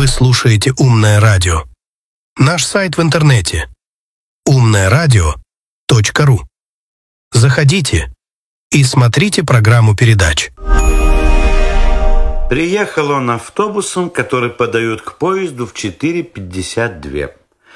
Вы слушаете «Умное радио». Наш сайт в интернете умноерадио.ру. Заходите и смотрите программу передач. Приехал он автобусом, который подают к поезду в 4:52.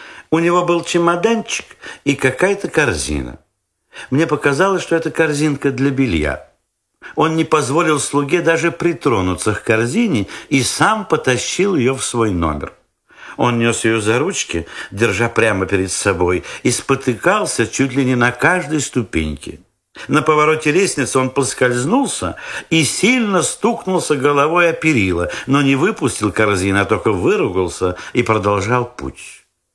У него был чемоданчик и какая-то корзина. Мне показалось, что это корзинка для белья. Он не позволил слуге даже притронуться к корзине и сам потащил ее в свой номер. Он нес ее за ручки, держа прямо перед собой, и спотыкался чуть ли не на каждой ступеньке. На повороте лестницы он поскользнулся и сильно стукнулся головой о перила, но не выпустил корзину, а только выругался и продолжал путь.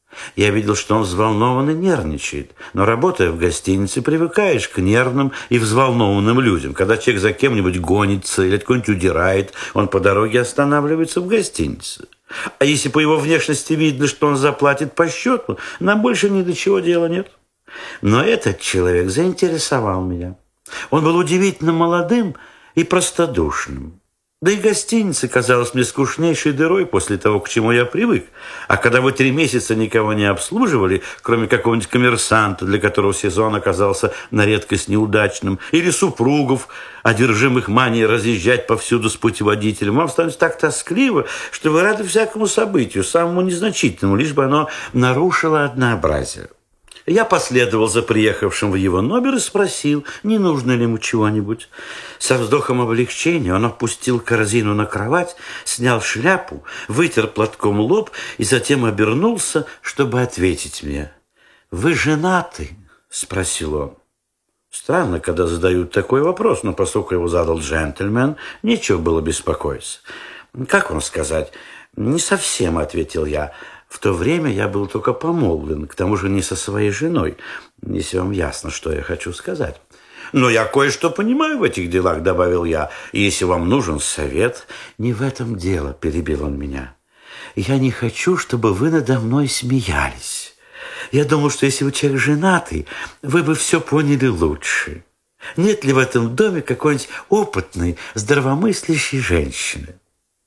Я видел, что он взволнован и нервничает, но, работая в гостинице, привыкаешь к нервным и взволнованным людям. Когда человек за кем-нибудь гонится или кто-нибудь удирает, он по дороге останавливается в гостинице. А если по его внешности видно, что он заплатит по счету, нам больше ни до чего дела нет. Но этот человек заинтересовал меня. Он был удивительно молодым и простодушным. Да и гостиница казалась мне скучнейшей дырой после того, к чему я привык. А когда вы 3 месяца никого не обслуживали, кроме какого-нибудь коммерсанта, для которого сезон оказался на редкость неудачным, или супругов, одержимых манией разъезжать повсюду с путеводителем, вам становится так тоскливо, что вы рады всякому событию, самому незначительному, лишь бы оно нарушило однообразие. Я последовал за приехавшим в его номер и спросил, не нужно ли ему чего-нибудь. Со вздохом облегчения он опустил корзину на кровать, снял шляпу, вытер платком лоб и затем обернулся, чтобы ответить мне. «Вы женаты?» – спросил он. Странно, когда задают такой вопрос, но поскольку его задал джентльмен, нечего было беспокоиться. «Как вам сказать?» «Не совсем», – ответил я. В то время я был только помолвлен, к тому же не со своей женой, если вам ясно, что я хочу сказать. «Но я кое-что понимаю в этих делах», — добавил я, «и если вам нужен совет...» «Не в этом дело», — перебил он меня. «Я не хочу, чтобы вы надо мной смеялись. Я думал, что если вы человек женатый, вы бы все поняли лучше. Нет ли в этом доме какой-нибудь опытной, здравомыслящей женщины?»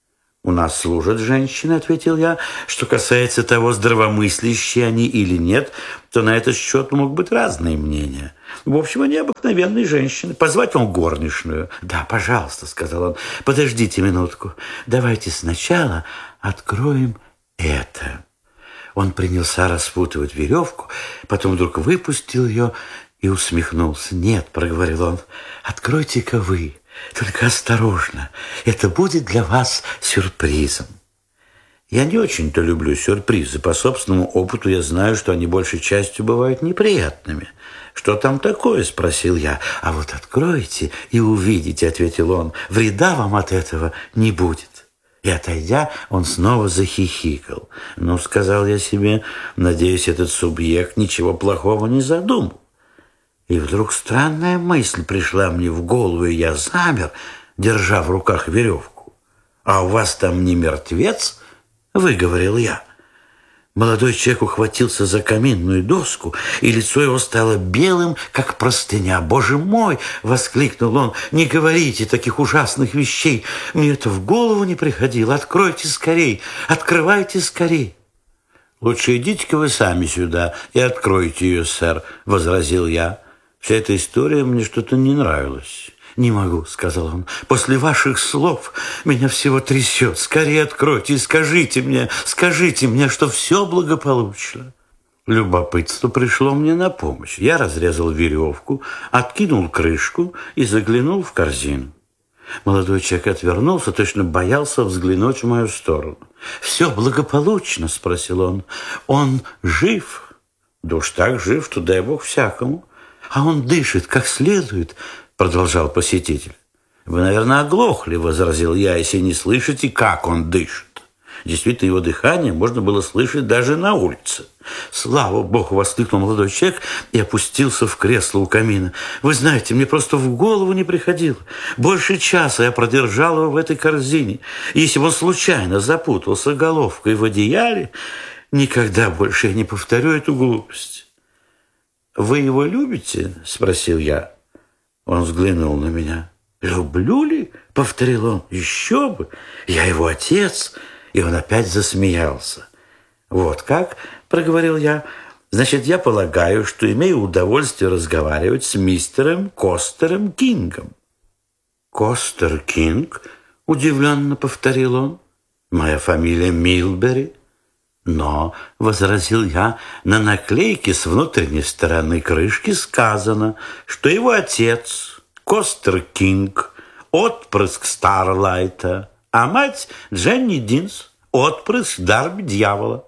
«У нас служат женщины», — ответил я. «Что касается того, здравомыслящие они или нет, то на этот счет могут быть разные мнения. В общем, они обыкновенные женщины. Позвать вам горничную?» «Да, пожалуйста», — сказал он. «Подождите минутку. Давайте сначала откроем это». Он принялся распутывать веревку, потом вдруг выпустил ее и усмехнулся. «Нет», — проговорил он, — «откройте-ка вы. Только осторожно, это будет для вас сюрпризом». Я не очень-то люблю сюрпризы. По собственному опыту я знаю, что они большей частью бывают неприятными. «Что там такое?» – спросил я. «А вот откроете и увидите», – ответил он. «Вреда вам от этого не будет». И, отойдя, он снова захихикал. «Ну, — сказал я себе, — надеюсь, этот субъект ничего плохого не задумал». И вдруг странная мысль пришла мне в голову, и я замер, держа в руках веревку. «А у вас там не мертвец?» – выговорил я. Молодой человек ухватился за каминную доску, и лицо его стало белым, как простыня. «Боже мой!» – воскликнул он. «Не говорите таких ужасных вещей! Мне это в голову не приходило! Откройте скорей! Открывайте скорей!» «Лучше идите-ка вы сами сюда и откройте ее, сэр», – возразил я. Вся эта история мне что-то не нравилась. «Не могу», — сказал он. «После ваших слов меня всего трясет. Скорее откройте и скажите мне, что все благополучно». Любопытство пришло мне на помощь. Я разрезал веревку, откинул крышку и заглянул в корзину. Молодой человек отвернулся, точно боялся взглянуть в мою сторону. «Все благополучно?» — спросил он. «Он жив?» «Да уж так жив, что дай бог всякому». «А он дышит как следует?» — продолжал посетитель. «Вы, наверное, оглохли», — возразил я, «если не слышите, как он дышит». Действительно, его дыхание можно было слышать даже на улице. «Слава Богу!» — воскликнул молодой человек и опустился в кресло у камина. «Вы знаете, мне просто в голову не приходило. Больше часа я продержал его в этой корзине. И если бы он случайно запутался головкой в одеяле, никогда больше я не повторю эту глупость». «Вы его любите?» – спросил я. Он взглянул на меня. «Люблю ли?» – повторил он. «Еще бы! Я его отец. И он опять засмеялся. «Вот как?» – проговорил я. «Значит, я полагаю, что имею удовольствие разговаривать с мистером Костером Кингом». «Костер Кинг?» – удивленно повторил он. «Моя фамилия Милбери». «Но», – возразил я, – «на наклейке с внутренней стороны крышки сказано, что его отец, Костер Кинг, отпрыск Старлайта, а мать Дженни Динс, отпрыск Дарби Дьявола».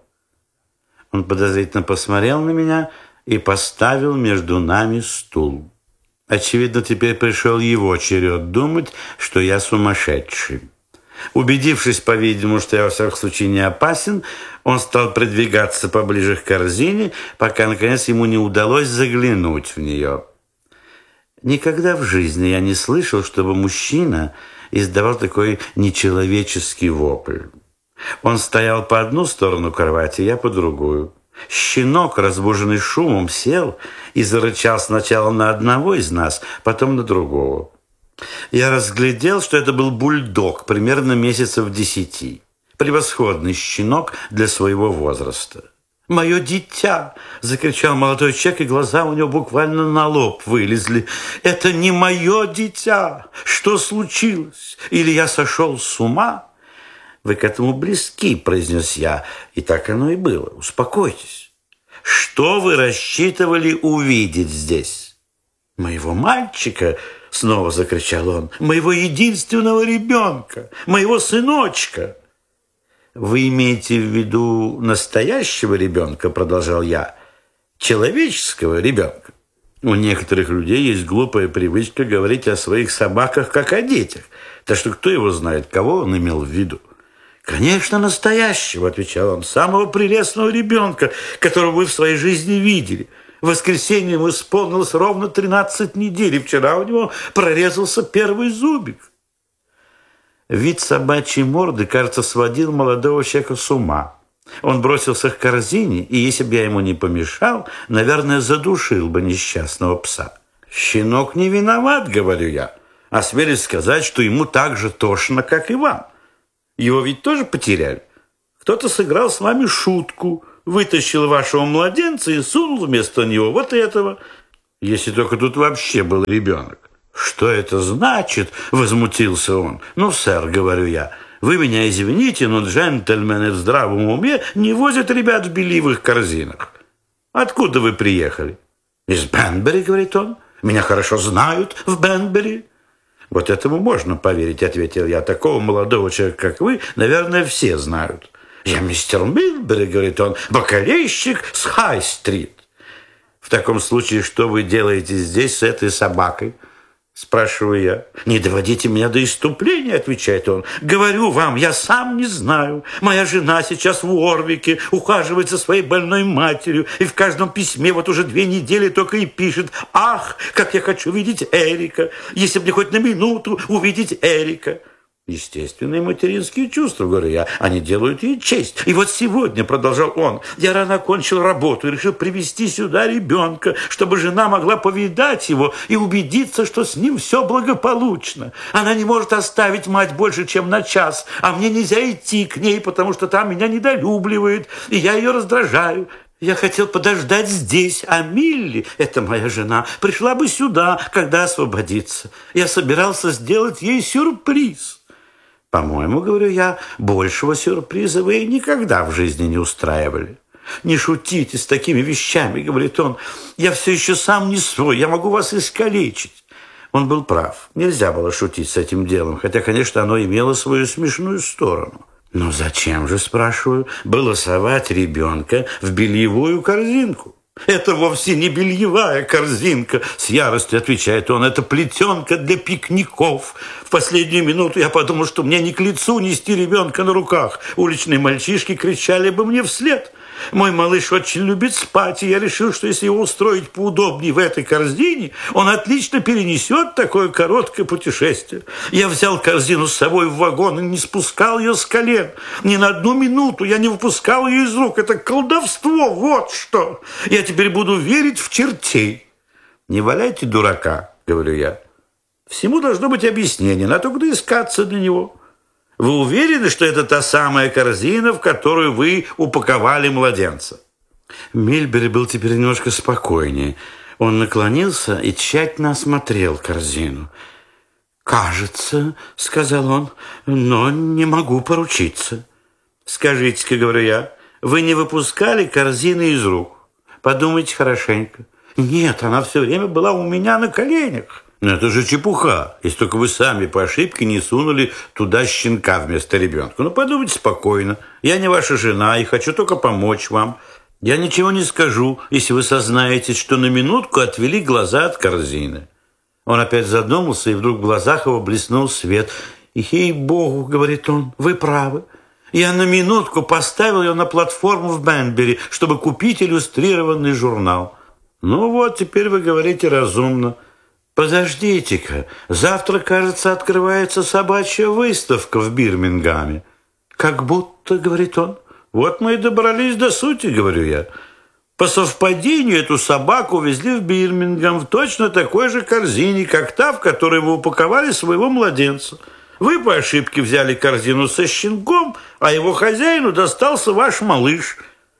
Он подозрительно посмотрел на меня и поставил между нами стул. Очевидно, теперь пришел его черед думать, что я сумасшедший. Убедившись, по-видимому, что я, во всяком случае, не опасен, он стал придвигаться поближе к корзине, пока, наконец, ему не удалось заглянуть в нее. Никогда в жизни я не слышал, чтобы мужчина издавал такой нечеловеческий вопль. Он стоял по одну сторону кровати, я по другую. Щенок, разбуженный шумом, сел и зарычал сначала на одного из нас, потом на другого. Я разглядел, что это был бульдог, примерно месяцев 10. Превосходный щенок для своего возраста. «Мое дитя!» – закричал молодой человек, и глаза у него буквально на лоб вылезли. «Это не мое дитя! Что случилось? Или я сошел с ума?» «Вы к этому близки», – произнес я, и так оно и было. «Успокойтесь. Что вы рассчитывали увидеть здесь?» «Моего мальчика!» – снова закричал он. «Моего единственного ребенка! Моего сыночка!» «Вы имеете в виду настоящего ребенка?» – продолжал я. «Человеческого ребенка. У некоторых людей есть глупая привычка говорить о своих собаках как о детях. Так что кто его знает, кого он имел в виду?» «Конечно, настоящего», – отвечал он, – «самого прелестного ребенка, которого вы в своей жизни видели. В воскресенье ему исполнилось ровно 13 недель, и вчера у него прорезался первый зубик». Вид собачьей морды, кажется, сводил молодого человека с ума. Он бросился к корзине, и если бы я ему не помешал, наверное, задушил бы несчастного пса. «Щенок не виноват», – говорю я, – «осмелюсь сказать, что ему так же тошно, как и вам. Его ведь тоже потеряли. Кто-то сыграл с вами шутку, вытащил вашего младенца и сунул вместо него вот этого. Если только тут вообще был ребенок». «Что это значит?» – возмутился он. «Ну, сэр, – говорю я, – вы меня извините, но джентльмены в здравом уме не возят ребят в бельевых корзинах. Откуда вы приехали?» «Из Бенбери», – говорит он. «Меня хорошо знают в Бенбери». «Вот этому можно поверить», – ответил я. «Такого молодого человека, как вы, наверное, все знают». «Я мистер Милбери», – говорит он, – «бакалейщик с Хай-стрит». «В таком случае, что вы делаете здесь с этой собакой?» – спрашиваю я. «Не доводите меня до исступления», – отвечает он. «Говорю вам, я сам не знаю. Моя жена сейчас в Уорвике, ухаживает за своей больной матерью, и в каждом письме вот уже 2 недели только и пишет: «Ах, как я хочу видеть Эрика! Если бы мне хоть на минуту увидеть Эрика!» Естественные материнские чувства, говорю я, они делают ей честь. И вот сегодня, продолжал он, я рано окончил работу и решил привезти сюда ребенка, чтобы жена могла повидать его и убедиться, что с ним все благополучно. Она не может оставить мать больше, чем на час, а мне нельзя идти к ней, потому что там меня недолюбливает, и я ее раздражаю. Я хотел подождать здесь, а Милли, это моя жена, пришла бы сюда, когда освободится. Я собирался сделать ей сюрприз. «По-моему, — говорю я, — большего сюрприза вы никогда в жизни не устраивали». «Не шутите с такими вещами, — говорит он, — я все еще сам не свой, я могу вас искалечить». Он был прав, нельзя было шутить с этим делом, хотя, конечно, оно имело свою смешную сторону. «Но зачем же, — спрашиваю, — было совать ребенка в бельевую корзинку?» «Это вовсе не бельевая корзинка», – с яростью отвечает он. «Это плетенка для пикников. В последнюю минуту я подумал, что мне не к лицу нести ребенка на руках. Уличные мальчишки кричали бы мне вслед. Мой малыш очень любит спать, и я решил, что если его устроить поудобнее в этой корзине, он отлично перенесет такое короткое путешествие. Я взял корзину с собой в вагон и не спускал ее с колен. Ни на одну минуту я не выпускал ее из рук. Это колдовство, вот что! Я теперь буду верить в чертей». «Не валяйте дурака», — говорю я. «Всему должно быть объяснение, надо только доискаться для него. Вы уверены, что это та самая корзина, в которую вы упаковали младенца?» Мильбери был теперь немножко спокойнее. Он наклонился и тщательно осмотрел корзину. «Кажется, — сказал он, — но не могу поручиться». «Скажите-ка, — говорю я, — вы не выпускали корзины из рук? Подумайте хорошенько». «Нет, она все время была у меня на коленях». «Но это же чепуха, если только вы сами по ошибке не сунули туда щенка вместо ребенка. Ну, подумайте спокойно. Я не ваша жена и хочу только помочь вам. Я ничего не скажу, если вы сознаетесь, что на минутку отвели глаза от корзины». Он опять задумался, и вдруг в глазах его блеснул свет. «Ей-богу, — говорит он, — вы правы. Я на минутку поставил ее на платформу в Бенбери, чтобы купить иллюстрированный журнал». «Ну вот, теперь вы говорите разумно. Подождите-ка, завтра, кажется, открывается собачья выставка в Бирмингаме». «Как будто, — говорит он, — вот мы и добрались до сути, — говорю я. По совпадению эту собаку везли в Бирмингам в точно такой же корзине, как та, в которой вы упаковали своего младенца. Вы по ошибке взяли корзину со щенком, а его хозяину достался ваш малыш.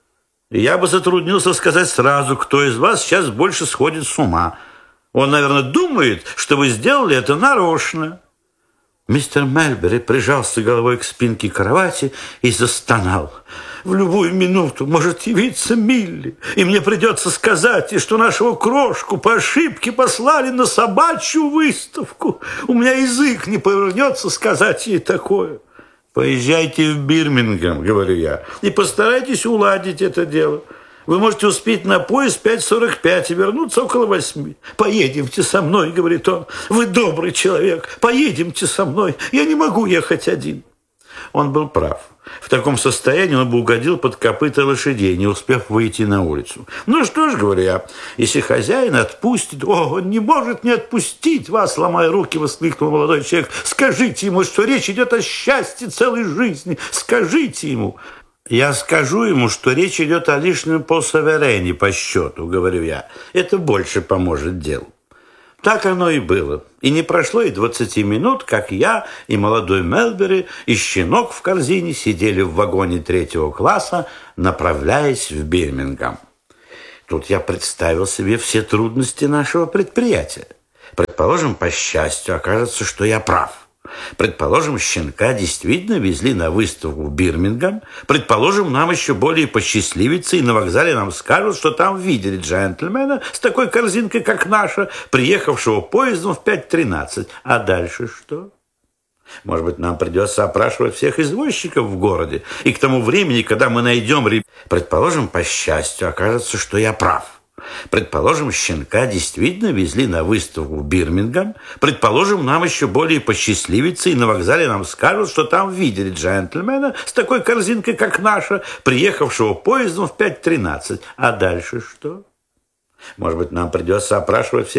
Я бы затруднился сказать сразу, кто из вас сейчас больше сходит с ума. Он, наверное, думает, что вы сделали это нарочно». Мистер Мельбери прижался головой к спинке кровати и застонал. «В любую минуту может явиться Милли, и мне придется сказать ей, что нашего крошку по ошибке послали на собачью выставку. У меня язык не повернется сказать ей такое». «Поезжайте в Бирмингем, — говорю я, — и постарайтесь уладить это дело. Вы можете успеть на поезд 5:45 и вернуться около 8. «Поедемте со мной, — говорит он. — Вы добрый человек. Поедемте со мной. Я не могу ехать один». Он был прав. В таком состоянии он бы угодил под копыта лошадей, не успев выйти на улицу. «Ну что ж, — говорю я, — если хозяин отпустит...» «О, он не может не отпустить вас, — ломая руки, — воскликнул молодой человек. — Скажите ему, что речь идет о счастье целой жизни. Скажите ему». «Я скажу ему, что речь идет о лишнем полсаверене по счету, — говорю я. Это больше поможет делу». Так оно и было. И не прошло и 20 минут, как я и молодой Мельбери и щенок в корзине сидели в вагоне 3-го класса, направляясь в Бирмингам. Тут я представил себе все трудности нашего предприятия. Предположим, по счастью, окажется, что я прав. Предположим, щенка действительно везли на выставку в Бирмингам. Предположим, нам еще более посчастливится, и на вокзале нам скажут, что там видели джентльмена с такой корзинкой, как наша, приехавшего поездом в 5:13. А дальше что? Может быть, нам придется опрашивать всех извозчиков в городе. И к тому времени, когда мы найдем... Предположим, по счастью, окажется, что я прав. Предположим, щенка действительно везли на выставку в Бирмингам. Предположим, нам еще более посчастливится, и на вокзале нам скажут, что там видели джентльмена с такой корзинкой, как наша, приехавшего поездом в 5:13. А дальше что? Может быть, нам придется опрашивать всех